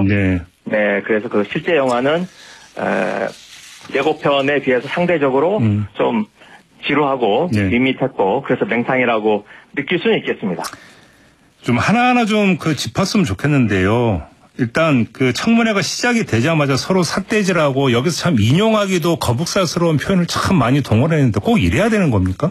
네. 네, 그래서 그 실제 영화는 예고편에 비해서 상대적으로 좀 지루하고 네. 밋밋했고 그래서 맹탕이라고 느낄 수는 있겠습니다. 좀 하나하나 좀 그 짚었으면 좋겠는데요. 일단 그 청문회가 시작이 되자마자 서로 삿대질하고 여기서 참 인용하기도 거북살스러운 표현을 참 많이 동원했는데 꼭 이래야 되는 겁니까?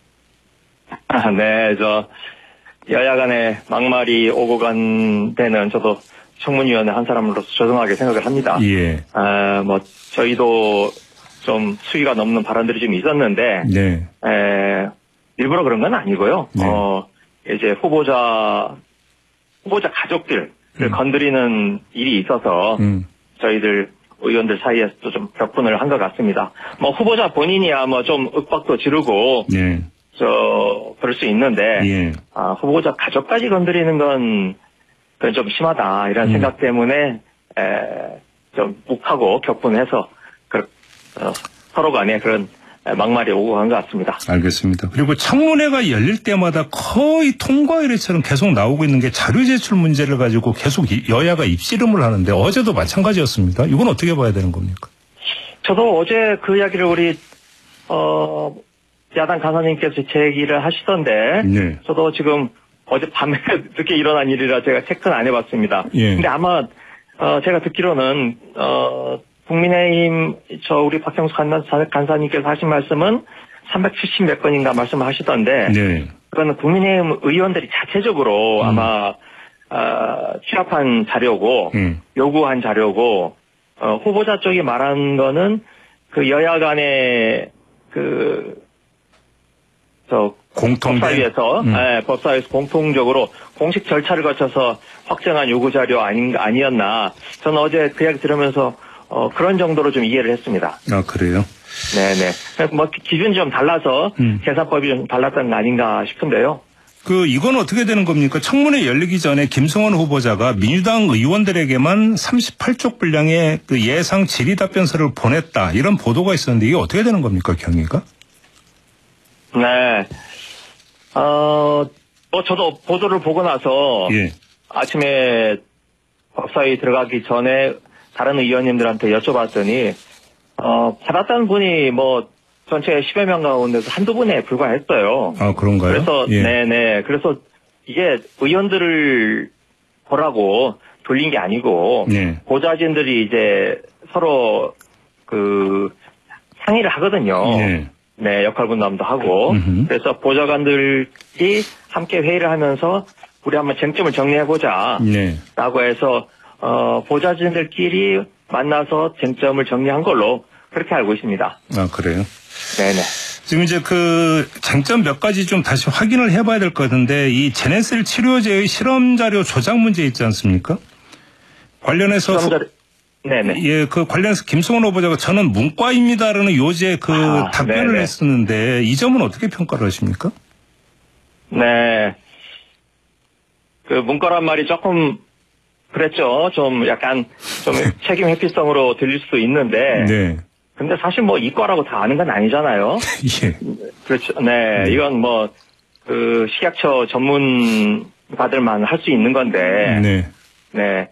네, 여야 간의 막말이 오고 간 데는 저도 청문위원회 한 사람으로서 조용하게 생각을 합니다. 예. 저희도 좀 수위가 넘는 발언들이 좀 있었는데, 네. 일부러 그런 건 아니고요. 네. 이제 후보자 가족들을 건드리는 일이 있어서 저희들 의원들 사이에서도 좀 격분을 한 것 같습니다. 후보자 본인이야 좀 윽박도 지르고, 네. 그럴 수 있는데, 예. 후보자 가족까지 건드리는 건, 그건 좀 심하다, 이런 생각 때문에, 좀 욱하고 격분해서, 서로 간에 그런 막말이 오고 간 것 같습니다. 알겠습니다. 그리고 청문회가 열릴 때마다 거의 통과의례처럼 계속 나오고 있는 게 자료 제출 문제를 가지고 계속 여야가 입씨름을 하는데 어제도 마찬가지였습니다. 이건 어떻게 봐야 되는 겁니까? 저도 어제 그 이야기를 우리, 야당 간사님께서 제기를 하시던데, 네. 저도 지금 어젯밤에 늦게 일어난 일이라 제가 체크는 안 해봤습니다. 예. 근데 아마, 제가 듣기로는, 국민의힘, 우리 박형수 간사님께서 하신 말씀은 370 몇 건인가 말씀을 하시던데, 네. 그거는 국민의힘 의원들이 자체적으로 아마, 취합한 자료고, 요구한 자료고, 후보자 쪽이 말한 거는 그 여야 간의 법사위에서, 법사위에서 공통적으로 공식 절차를 거쳐서 확정한 요구 자료 아니었나. 저는 어제 그 이야기 들으면서, 그런 정도로 좀 이해를 했습니다. 아, 그래요? 네네. 기준이 좀 달라서, 계산법이 좀 달랐던 거 아닌가 싶은데요. 이건 어떻게 되는 겁니까? 청문회 열리기 전에 김성원 후보자가 민주당 의원들에게만 38쪽 분량의 그 예상 질의 답변서를 보냈다. 이런 보도가 있었는데 이게 어떻게 되는 겁니까, 경위가? 네. 저도 보도를 보고 나서. 예. 아침에 법사위 들어가기 전에 다른 의원님들한테 여쭤봤더니, 받았다는 분이 전체 10여 명 가운데서 한두 분에 불과했어요. 아, 그런가요? 그래서, 예. 네네. 그래서 이게 의원들을 보라고 돌린 게 아니고, 네. 보좌진들이 이제 서로 상의를 하거든요. 네. 네, 역할 분담도 하고. 그래서 보좌관들이 함께 회의를 하면서 우리 한번 쟁점을 정리해보자. 네. 라고 해서, 보좌진들끼리 만나서 쟁점을 정리한 걸로 그렇게 알고 있습니다. 아, 그래요? 네네. 지금 이제 쟁점 몇 가지 좀 다시 확인을 해봐야 될 것 같은데, 이 제네셀 치료제의 실험자료 조작 문제 있지 않습니까? 관련해서. 네네. 예, 관련해서 김성원 후보자가 저는 문과입니다라는 요지의 답변을 네네. 했었는데, 이 점은 어떻게 평가를 하십니까? 네. 문과란 말이 조금, 그랬죠. 좀 약간, 책임 회피성으로 들릴 수도 있는데. 네. 근데 사실 이과라고 다 아는 건 아니잖아요. 예. 그렇죠. 네. 이건 식약처 전문가들만 할 수 있는 건데. 네. 네.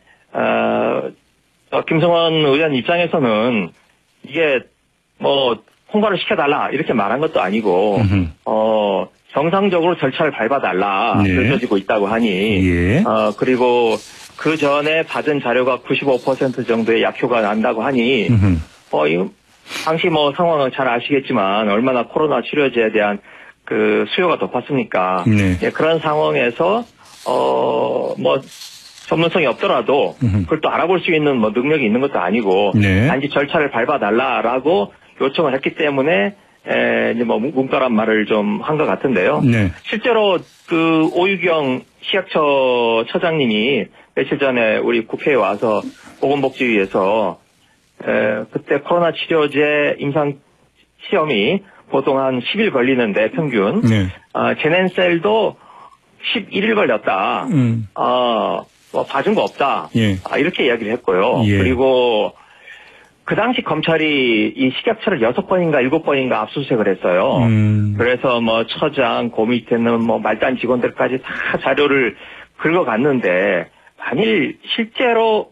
김성원 의원 입장에서는 이게 통과를 시켜달라 이렇게 말한 것도 아니고, 정상적으로 절차를 밟아달라. 네. 늦어지고 있다고 하니. 예. 그리고 그 전에 받은 자료가 95% 정도의 약효가 난다고 하니, 이거 당시 상황을 잘 아시겠지만 얼마나 코로나 치료제에 대한 수요가 높았습니까? 네. 예, 그런 상황에서 전문성이 없더라도 그걸 또 알아볼 수 있는 능력이 있는 것도 아니고 네. 단지 절차를 밟아달라라고 요청을 했기 때문에 이제 문과란 말을 좀 한 것 같은데요. 네. 실제로 오유경 식약처 처장님이 며칠 전에 우리 국회에 와서 보건복지위에서 그때 코로나 치료제 임상 시험이 보통 한 10일 걸리는데 평균. 네. 제넨셀도 11일 걸렸다. 봐준 거 없다. 예. 이렇게 이야기를 했고요. 예. 그리고 그 당시 검찰이 이 식약처를 6번인가 7번인가 압수수색을 했어요. 그래서 처장, 그 밑에는 말단 직원들까지 다 자료를 긁어갔는데, 만일 실제로